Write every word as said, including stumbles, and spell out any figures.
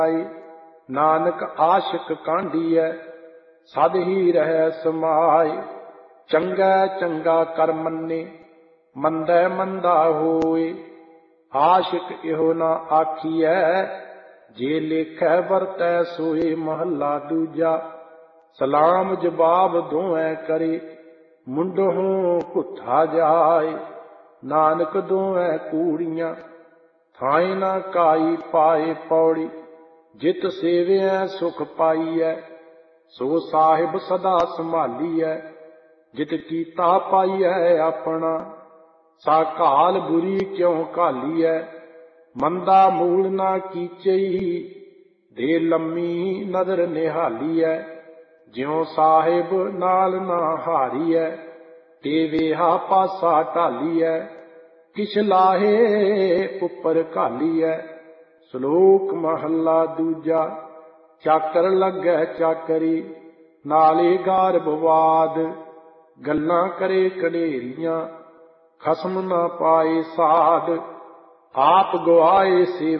नानक आशिक कांढियै सद ही रहै समाए। चंगा चंगा कर मन्ने मंदै मंदा होए। आशिक इहो ना आखियै जे लेखै वरतै सोए। महला दूजा। सलाम जवाब दोवें करे मुंडहों घुट्ठा जाए। नानक दोवें कूड़ियां थाए ना काई पाए। पौड़ी जित सेविਐ सुख पाईਐ सो साहिब सदा संभालीਐ। जित कीता पाईਐ अपना सा घाल बुरी क्यों घालीਐ। मंदा मूल ना कीचई दे लम्मी नदर निहालीਐ। ज्यों साहिब नाल ना हारीਐ ते वेहा पासा ढालीਐ। किछ लाहे उपर घालीਐ। ਸ਼ਲੋਕ ਮਹੱਲਾ ਦੂਜਾ। ਚਾਕਰ ਲੱਗੈ ਚਾਕਰੀ ਨਾਲੇ ਗਾਰ ਬਵਾਦ। ਗੱਲਾਂ ਕਰੇ ਕਨੇਰੀਆਂ ਖਸਮ ਨਾ ਪਾਏ ਸਾਧ। ਆਪ ਗਵਾਏ ਸੇ